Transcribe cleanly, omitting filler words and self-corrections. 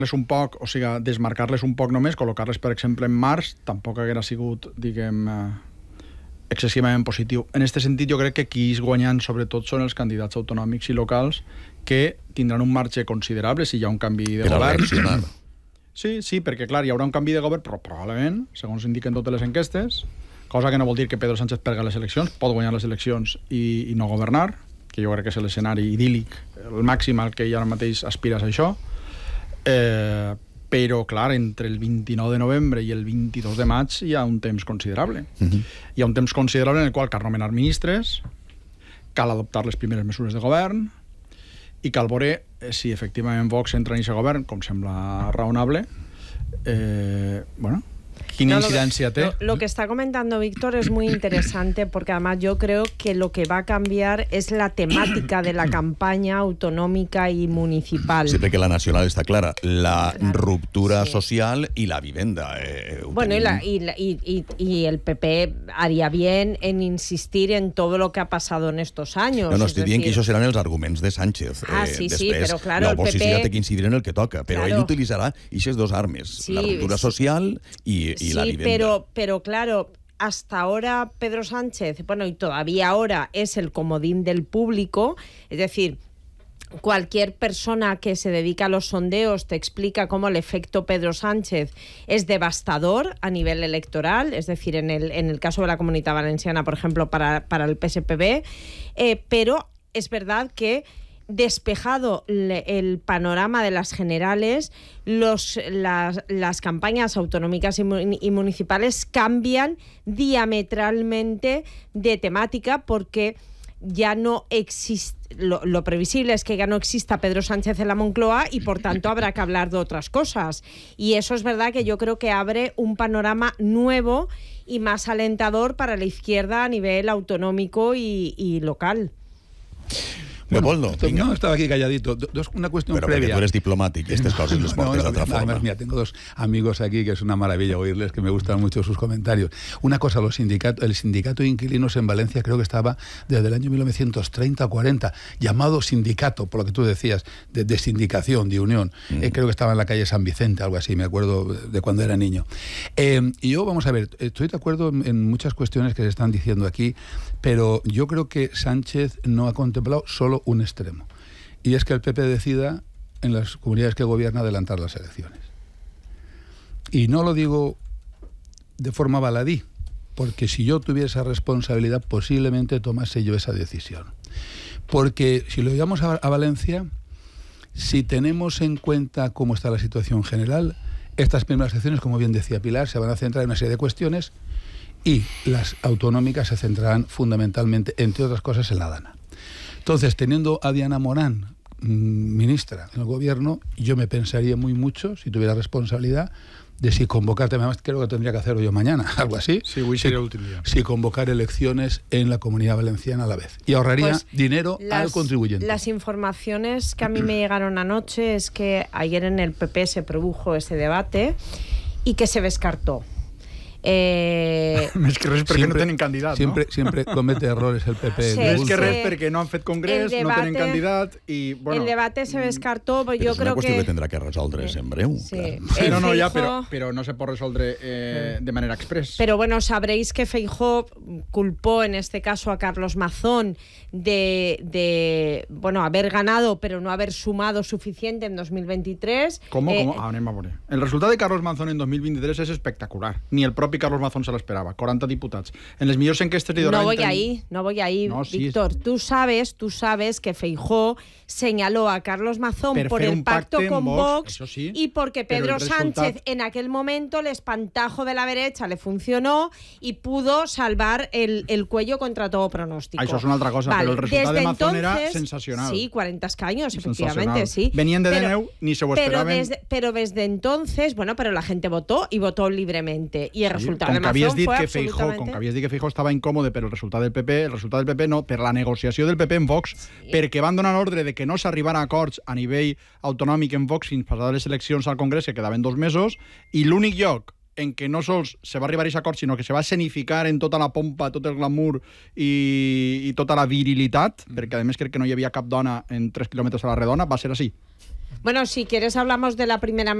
un poc, o sigui, desmarcar-les un poc només, col·locar-les, per exemple, en març, tampoc haguera sigut, diguem, excessivament positiu. En aquest sentit, jo crec que qui és guanyant, sobretot, són els candidats autonòmics i locals, que tindran un marge considerable si hi ha un canvi de govern. Sí, perquè, clar, hi haurà un canvi de govern, però probablement, segons indiquen totes les enquestes, cosa que no vol dir que Pedro Sánchez perga les eleccions, pot guanyar les eleccions i no governar, que jo crec que és l'escenari idíl·lic, el màxim al que ara mateix aspires a això, però, clar, entre el 29 de novembre i el 22 de maig hi ha un temps considerable. Hi ha un temps considerable en el qual cal nomenar ministres, cal adoptar les primeres mesures de govern, i cal veure si efectivament Vox entra en aquest govern, com sembla raonable, ¿qué incidencia tiene? Lo que está comentando Víctor es muy interesante porque además yo creo que lo que va a cambiar es la temática de la campaña autonómica y municipal. Siempre que la nacional está clara, la ruptura social y la vivienda. Bueno, y el PP haría bien en insistir en todo lo que ha pasado en estos años. No, estic dient que això seran els arguments de Sánchez. Sí, després, però claro, l'oposició el PP... té que incidir en el que toca, però ell utilitzarà aquestes dos armes, la ruptura social y la vivienda. Pero claro, hasta ahora Pedro Sánchez, bueno, y todavía ahora es el comodín del público, es decir, cualquier persona que se dedica a los sondeos te explica cómo el efecto Pedro Sánchez es devastador a nivel electoral, es decir, en el caso de la Comunidad Valenciana, por ejemplo, para el PSPB, pero es verdad que despejado el panorama de las generales, las campañas autonómicas y municipales cambian diametralmente de temática porque ya no existe, lo previsible es que ya no exista Pedro Sánchez en la Moncloa y por tanto habrá que hablar de otras cosas. Y eso es verdad que yo creo que abre un panorama nuevo y más alentador para la izquierda a nivel autonómico y local. Leopoldo, no, estaba aquí calladito. Una cuestión previa. Pero tú eres diplomático y estas cosas les portes de otra forma. Además, mira, tengo dos amigos aquí que es una maravilla oírles, que me gustan mucho sus comentarios. Una cosa, el sindicato de inquilinos en Valencia creo que estaba desde el año 1930 o 40, llamado sindicato, por lo que tú decías, de sindicación, de unión. Creo que estaba en la calle San Vicente, algo así, me acuerdo de cuando era niño. Y yo, vamos a ver, estoy de acuerdo en muchas cuestiones que se están diciendo aquí, pero yo creo que Sánchez no ha contemplado solo un extremo, y es que el PP decida en las comunidades que gobierna adelantar las elecciones. Y no lo digo de forma baladí, porque si yo tuviera esa responsabilidad posiblemente tomase yo esa decisión. Porque si lo llevamos a Valencia, si tenemos en cuenta cómo está la situación general, estas primeras elecciones, como bien decía Pilar, se van a centrar en una serie de cuestiones y las autonómicas se centrarán fundamentalmente, entre otras cosas, en la Dana. Entonces, teniendo a Diana Morán ministra en el gobierno, yo me pensaría muy mucho, si tuviera responsabilidad, de si convocar, además creo que tendría que hacerlo yo mañana, algo así. Sí, hoy sería el último día. Si convocar elecciones en la Comunidad Valenciana a la vez. Y ahorraría dinero al contribuyente. Las informaciones que a mí me llegaron anoche es que ayer en el PP se produjo ese debate y que se descartó. És que res perquè no tenen candidat, Siempre comete errores el PP. És que res perquè no han fet congrés, no tenen candidat i... El debate se descartó, però jo crec que... És una qüestió que tindrà que resoldre's en breu. Sí, pero no se puede resoldre de manera express. Pero bueno, sabréis que Feijóo culpó en este caso a Carlos Mazón de haber ganado pero no haber sumado suficiente en 2023. ¿Cómo? Anem a veure. El resultat de Carlos Mazón en 2023 és espectacular. Ni el propi Carlos Mazón se l'esperava. 40 diputats. En les millors enquestes li donaven... No voy ahí, Víctor. Tú sabes que Feijóo señaló a Carlos Mazón por el pacto con Vox y porque Pedro Sánchez en aquel momento el espantajo de la derecha le funcionó y pudo salvar el cuello contra todo pronóstico. Això és una altra cosa, pero el resultat de Mazón era sensacional. Sí, 40 escaños, efectivamente, sí. Venían de DNU, ni se lo esperaven. Pero desde entonces, pero la gente votó y votó libremente. Y el resultat de Mazón fue absolutament... Com que havies dit que Feijóo estava incòmode per el resultat del PP no, per la negociació del PP en Vox, perquè van donar l'ordre de que no s'arribara a acords a nivell autonòmic en Vox fins passades les eleccions al Congrés, que quedaven 2 mesos, i l'únic lloc en què no sols se va arribar a aquest acord, sinó que se va escenificar en tota la pompa, tot el glamour i tota la virilitat, perquè a més crec que no hi havia cap dona en 3 quilòmetres a la redona, va ser així. Bueno, si quieres hablamos de la primera